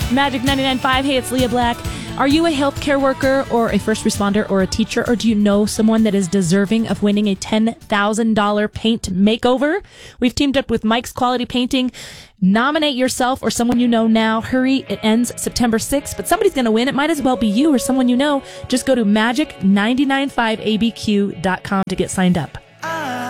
Magic 99.5. Hey, it's Leah Black. Are you a healthcare worker or a first responder or a teacher, or do you know someone that is deserving of winning a $10,000 paint makeover? We've teamed up with Mike's Quality Painting. Nominate yourself or someone you know now. Hurry, it ends September 6th, but somebody's going to win. It might as well be you or someone you know. Just go to magic995abq.com to get signed up.